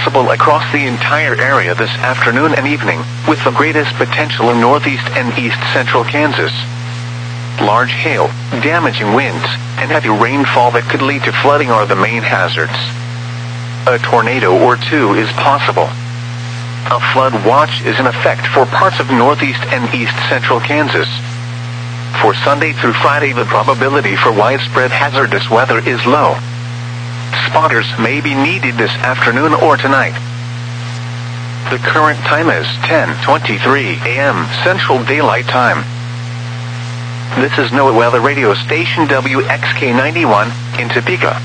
possible across the entire area this afternoon and evening, with the greatest potential in northeast and east-central Kansas. Large hail, damaging winds, and heavy rainfall that could lead to flooding are the main hazards. A tornado or two is possible. A flood watch is in effect for parts of northeast and east-central Kansas. For Sunday through Friday, the probability for widespread hazardous weather is low. Spotters may be needed this afternoon or tonight. The current time is 10:23 a.m. Central Daylight Time. This is NOAA Weather Radio Station WXK91 in Topeka.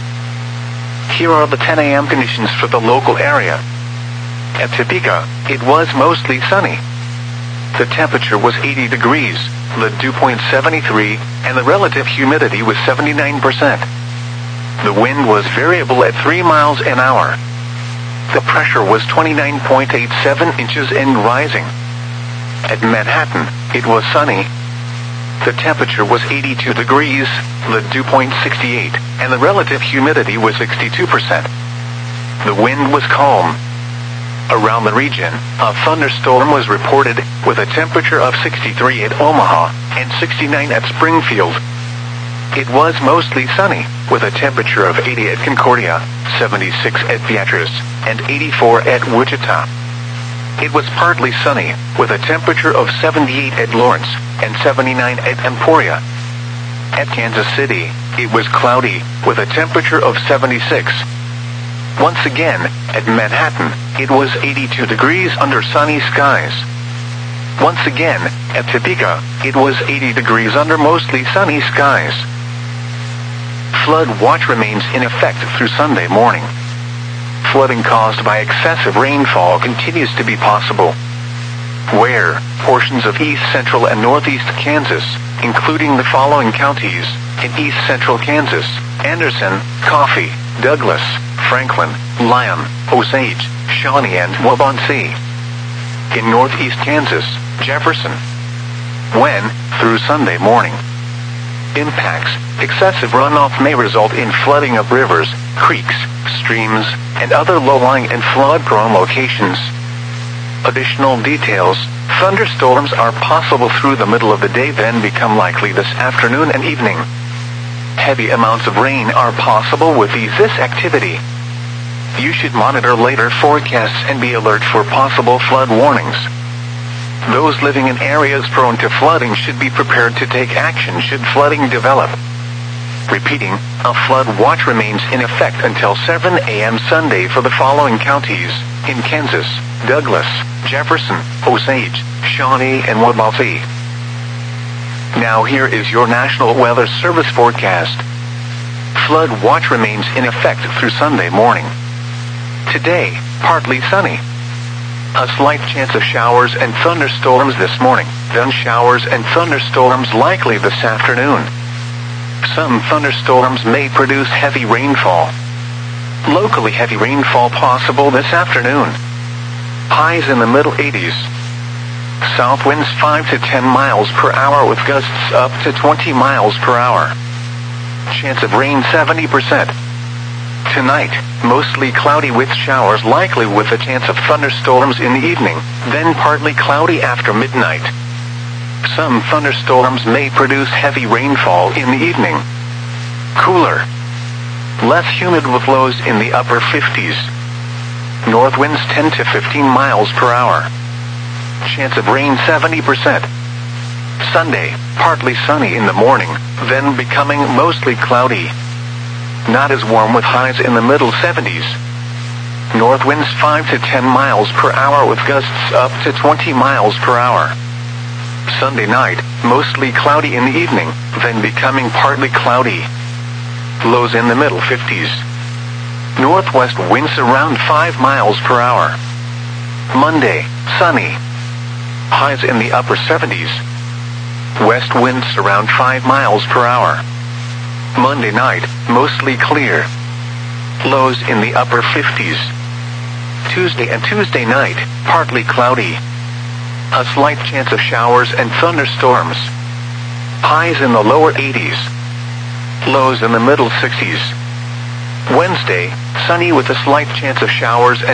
Here are the 10 a.m. conditions for the local area. At Topeka, it was mostly sunny. The temperature was 80 degrees, the dew point 73, and the relative humidity was 79%. The wind was variable at 3 miles an hour. The pressure was 29.87 inches and rising. At Manhattan, it was sunny. The temperature was 82 degrees, the dew point 68, and the relative humidity was 62%. The wind was calm. Around the region, a thunderstorm was reported, with a temperature of 63 at Omaha and 69 at Springfield. It was mostly sunny, with a temperature of 80 at Concordia, 76 at Beatrice, and 84 at Wichita. It was partly sunny, with a temperature of 78 at Lawrence and 79 at Emporia. At Kansas City, it was cloudy, with a temperature of 76. Once again, at Manhattan, it was 82 degrees under sunny skies. Once again, at Topeka, it was 80 degrees under mostly sunny skies. Flood watch remains in effect through Sunday morning. Flooding caused by excessive rainfall continues to be possible. Where portions of east central and northeast Kansas, including the following counties, in east central Kansas: Anderson, Coffee, Douglas, Franklin, Lyon, Osage, Shawnee, and Waubonsee. In northeast Kansas, Jefferson. When, through Sunday morning. Impacts: excessive runoff may result in flooding of rivers, creeks, streams, and other low-lying and flood-prone locations. Additional details: thunderstorms are possible through the middle of the day, then become likely this afternoon and evening. Heavy amounts of rain are possible with this activity. You should monitor later forecasts and be alert for possible flood warnings. Those living in areas prone to flooding should be prepared to take action should flooding develop. Repeating, a flood watch remains in effect until 7 a.m. Sunday for the following counties: in Kansas, Douglas, Jefferson, Osage, Shawnee, and Waubonsee. Now here is your National Weather Service forecast. Flood watch remains in effect through Sunday morning. Today, partly sunny. A slight chance of showers and thunderstorms this morning, then showers and thunderstorms likely this afternoon. Some thunderstorms may produce heavy rainfall. Locally heavy rainfall possible this afternoon. Highs in the middle 80s. South winds 5 to 10 miles per hour with gusts up to 20 miles per hour. Chance of rain 70%. Tonight, mostly cloudy with showers likely with a chance of thunderstorms in the evening, then partly cloudy after midnight. Some thunderstorms may produce heavy rainfall in the evening. Cooler. Less humid with lows in the upper 50s. North winds 10 to 15 miles per hour. Chance of rain 70%. Sunday, partly sunny in the morning, then becoming mostly cloudy. Not as warm with highs in the middle 70s. North winds 5 to 10 miles per hour with gusts up to 20 miles per hour. Sunday night, mostly cloudy in the evening, then becoming partly cloudy. Lows in the middle 50s. Northwest winds around 5 miles per hour. Monday, sunny. Highs in the upper 70s. West winds around 5 miles per hour. Monday night, mostly clear. Lows in the upper 50s. Tuesday and Tuesday night, partly cloudy. A slight chance of showers and thunderstorms. Highs in the lower 80s. Lows in the middle 60s. Wednesday, sunny with a slight chance of showers and